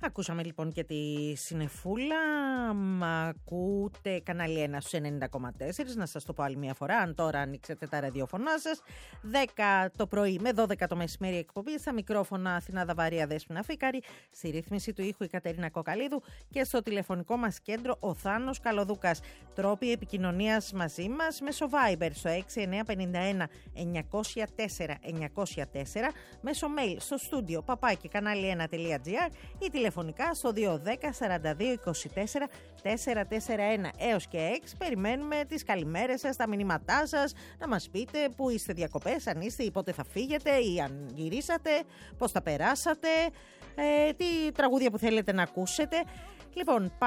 Ακούσαμε λοιπόν και τη Συνεφούλα. Ακούτε κανάλι 1 στους 90,4. Να σας το πω άλλη μια φορά, αν τώρα ανοίξετε τα ραδιοφωνά σας. 10 το πρωί με 12 το μεσημέρι εκπομπή. Στα μικρόφωνα Αθηνά Δαβαρία, Δέσποινα Φίκαρη. Στη ρύθμιση του ήχου η Κατερίνα Κοκαλίδου. Και στο τηλεφωνικό μας κέντρο ο Θάνος Καλοδούκας. Τρόποι επικοινωνίας μαζί μας μέσω Viber στο 6951 904 904. Μέσω mail στο στούντιο papaki-kanali1.gr ή τηλεφωνικά στο 210 42 24 441 έως και 6. Περιμένουμε τις καλημέρες σας, τα μηνύματά σας, να μας πείτε που είστε διακοπές, αν είστε ή πότε θα φύγετε ή αν γυρίσατε, πώς τα περάσατε, τι τραγούδια που θέλετε να ακούσετε. Λοιπόν,